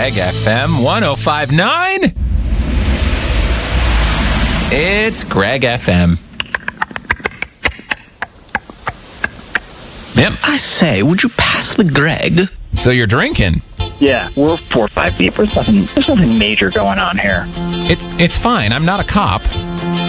Greg FM 105.9. It's Greg FM. Yep. I say, would you pass the Greg? So you're drinking. Yeah, we're 4 or 5 deep. There's nothing major going on here. It's fine. I'm not a cop.